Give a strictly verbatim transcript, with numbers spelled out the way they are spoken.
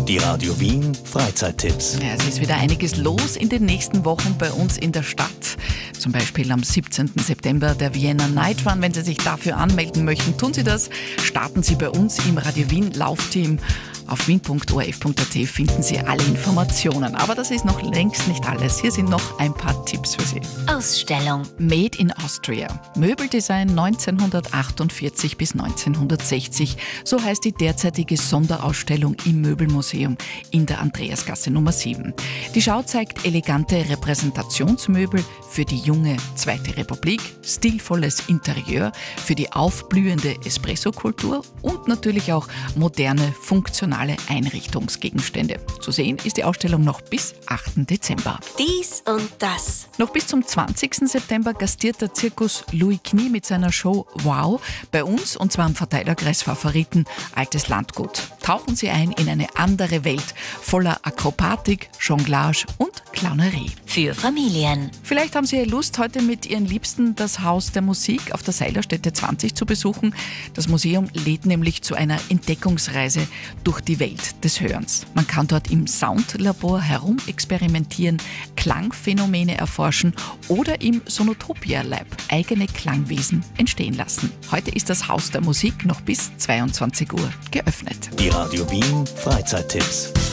Die Radio Wien Freizeittipps. Ja, es ist wieder einiges los in den nächsten Wochen bei uns in der Stadt. Zum Beispiel am siebzehnten September der Vienna Night Run. Wenn Sie sich dafür anmelden möchten, tun Sie das. Starten Sie bei uns im Radio Wien Laufteam. Auf wien punkt o r f punkt a t finden Sie alle Informationen. Aber das ist noch längst nicht alles. Hier sind noch ein paar Tipps für Sie. Ausstellung. Made in Austria. Möbeldesign neunzehnhundertachtundvierzig bis neunzehnhundertsechzig. So heißt die derzeitige Sonderausstellung im Möbelmuseum in der Andreasgasse Nummer sieben. Die Schau zeigt elegante Repräsentationsmöbel für die junge Zweite Republik, stilvolles Interieur für die aufblühende Espresso-Kultur und natürlich auch moderne, funktionale Einrichtungsgegenstände. Zu sehen ist die Ausstellung noch bis achten Dezember. Dies und das. Noch bis zum zwanzigsten September gastiert der Zirkus Louis Knie mit seiner Show Wow bei uns, und zwar am Verteilerkreis Favoriten Altes Landgut. Tauchen Sie ein in eine andere Welt voller Akrobatik, Jonglage und Clownerie. Für Familien. Vielleicht haben Sie ja Lust, heute mit Ihren Liebsten das Haus der Musik auf der Seilerstätte zwanzig zu besuchen. Das Museum lädt nämlich zu einer Entdeckungsreise durch die Welt des Hörens. Man kann dort im Soundlabor herumexperimentieren, Klangphänomene erforschen oder im Sonotopia Lab eigene Klangwesen entstehen lassen. Heute ist das Haus der Musik noch bis zweiundzwanzig Uhr geöffnet. Die Radio Wien Freizeittipps.